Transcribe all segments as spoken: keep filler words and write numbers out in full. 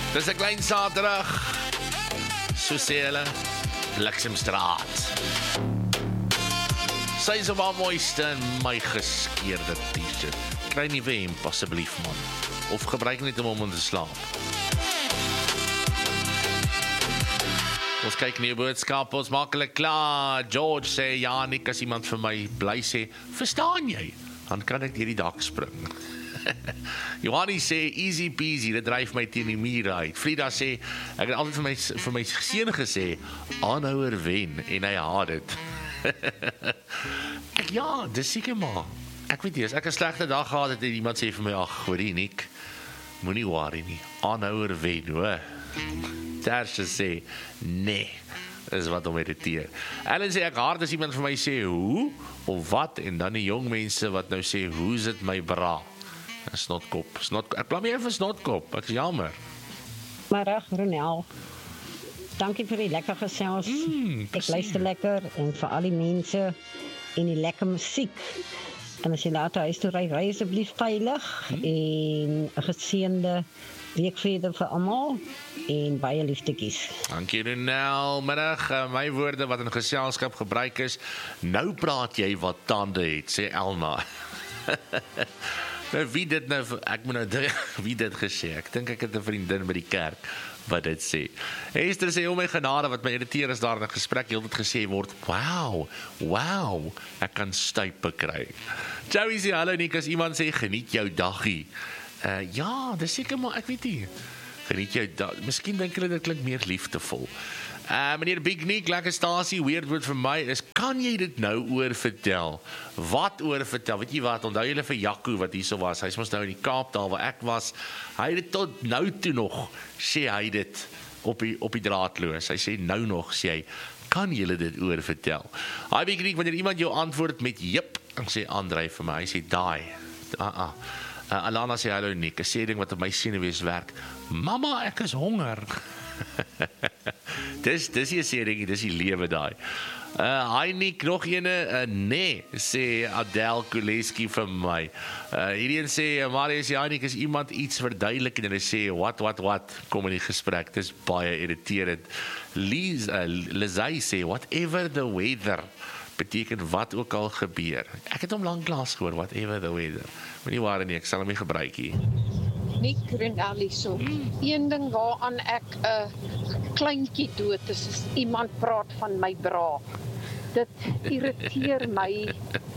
Dis 'n klein Saterdag. So sê hulle, Bliksemstraat. Sy is op haar mooiste in my geskeerde t-shirt. Kry nie vir hom, asseblief man. Of gebruik net om om te slaap. Ons kyk nie boodskap, ons maak hulle klaar. George sê, ja, Nick, as iemand vir my bly sê, verstaan jy? Dan kan ek hierdie dak spring. Johannie sê, easy peasy, dit dryf my teen die muur uit. Frida sê, ek het altyd vir my, vir my seun gesê, aanhouer wen, en hy haat dit. Ek, ja, dis seker maar. Ek weet nie, as ek 'n slegte dag gehad het, en iemand sê vir my, ag, hoorie Nick, moenie worry nie, aanhouer wen, hoor. Tersje sê, nee, is wat om irriteer. Ellen sê, ek hard as iemand vir my sê, hoe, of wat, en dan die jong mense wat nou sê, hoe is dit my bra? Snotkop, snotkop, ek blameer vir snotkop, ek is jammer. Middag, Ronel. Dankie vir die lekker gesels. Mm, ek luister lekker, en vir al die mense, en die lekker musiek. En as jy later huis toe ry, ry asseblief veilig, mm. en 'n geseënde week verder vir almal, en baie liefdekies. Dankie Ronel, middag, uh, my woorde wat in geselskap gebruik is, nou praat jy wat tande het, sê Elna. Nou wie dit nou, ek moet nou, wie dit gesê, ek dink ek het 'n vriendin by die kerk, wat dit sê. Esther sê, om my genade, wat my irriteer is daar in 'n gesprek, heel dit gesê word, wow, wow, ek kan stuipe kry. Joey sê, hallo Nick, as iemand sê, geniet jou daggie. Uh, ja, dis seker maar, ek weet nie, geniet jou dag, miskien dink hulle dit klink meer liefdevol. Uh, meneer Big Nick, lekker stasie, weird woord vir my is, kan jy dit nou oor vertel? Wat oor vertel? Weet jy wat, onthou julle vir Jaco wat hier so was, hy is mos nou in die Kaap daar waar ek was, hy het dit tot nou toe nog, sê hy dit op die, op die draadloos, hy sê nou nog, sê hy, kan julle dit oor vertel? Hi Big Nick, wanneer iemand jou antwoord met jip, dan sê Andrei vir my, hy sê daai, ah ah, uh, Alana sê hallo Nick, 'n sê ding wat op my senuwees werk, mama ek is honger. dis, dis die sê ding, dis die lewe daai. Uh, hi Nick, nog ene, uh, nee, sê Adele Kuleski vir my. Uh, hierdie sê, uh, Marie sê, hi Nick, as iemand iets verduidelik en hulle sê, wat, wat, wat, kom in die gesprek, dis baie irriterend. Liz, uh, Lizzie sê, whatever the weather, beteken wat ook al gebeur. Ek het hom lanklaas gehoor, whatever the weather. Maar nie waar nie, ek sal hom nie gebruik hier. Nick Renali so. Mm. Een ding waaraan ek 'n uh, kleintjie dood is, is iemand praat van my bra. Dit irriteer my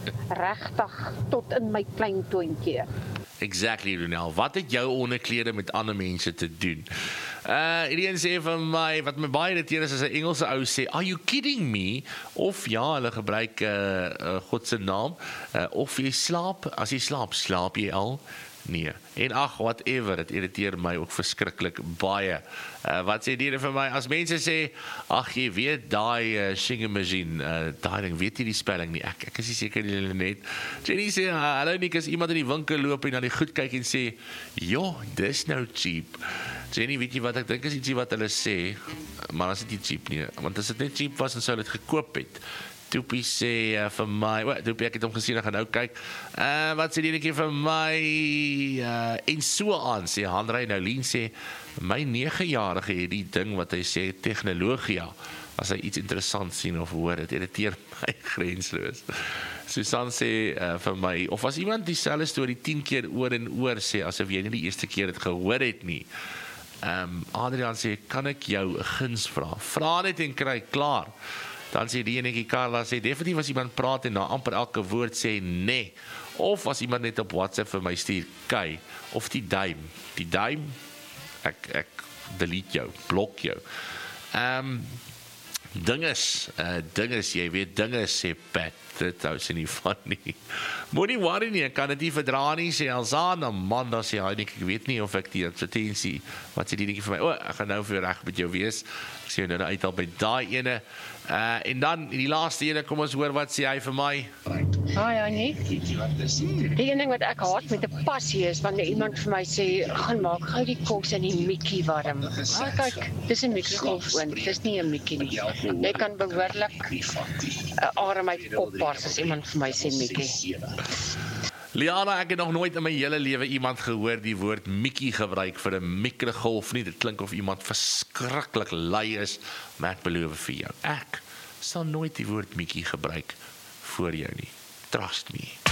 regtig tot in my klein toontjie. Exactly, Ronel. Wat het jou onderklede met ander mense te doen? Uh, iedereen sê van my, wat my baie irriteer is, as 'n Engelse ou sê, are you kidding me? Of ja, hulle gebruik uh, uh, God se naam. Uh, of jy slaap, as jy slaap, slaap jy al? Nee. En ag, whatever, dit irriteer my ook verskriklik baie. Uh, wat sê diere vir my? As mense sê, ag jy weet, daai uh, singing machine, uh, daai ding, weet jy die spelling nie? Ek, ek is nie seker nie net. Jenny sê, hallo Nick, as iemand in die winkel loop en dan die goed kyk en sê, jo, dis nou cheap. Jenny, weet jy wat, ek dink is ietsie wat hulle sê, maar as dit nie cheap nie, want as dit net cheap was, dan sou hulle dit gekoop het. Toepie sê uh, vir my, oh, Toepie, ek het hom gesien, ek gaan nou kyk, uh, wat sê die ene keer vir my, uh, en so aan, sê Hanrey, nou Lien sê, my negejarige het die ding wat hy sê, tegnologia, as hy iets interessant sien of hoor, het irriteer my grensloos. Susan sê uh, vir my, of as iemand dieselfde storie tien keer oor en oor sê, asof jy nie die eerste keer het gehoor het nie, um, Adriaan sê, kan ek jou 'n guns vra? Vra net en kry, klaar. Dan sê die enetjie Carla, sê, definitief as iemand praat en na amper elke woord sê nee, of as iemand net op WhatsApp vir my stuur, kei, of die duim, die duim, ek, ek delete jou, blok jou. Um, dinges, uh, dinges, jy weet, dinges, sê Pat, dit hou sy nie van nie. Moenie worry nie, ek kan dit nie verdra nie, sê Alzana, man, dan sê hy, ek weet nie of ek die advertensie, wat sê die dingetjie vir my, o, ek gaan nou vir reg met jou wees, ek sê jou nou nou uit al by daai ene, uh, en dan, die laaste ene, kom ons hoor, wat sê hy vir my? Ah ja, nee. Die ene ding wat ek haat met 'n passie is, wanneer iemand vir my sê, gaan maak gou die kos in die mikkie warm. Maar kyk, dis 'n mikrogolfoon, dis nie 'n mikkie nie. Jy kan behoorlik 'n arm uit pop bars as iemand vir my sê mikkie. Liana, ek het nog nooit in my hele lewe iemand gehoor die woord mikkie gebruik vir 'n mikrogolf nie. Dit klink of iemand verskriklik lui is, maar ek beloof vir jou, ek sal nooit die woord mikkie gebruik voor jou nie. Trust me.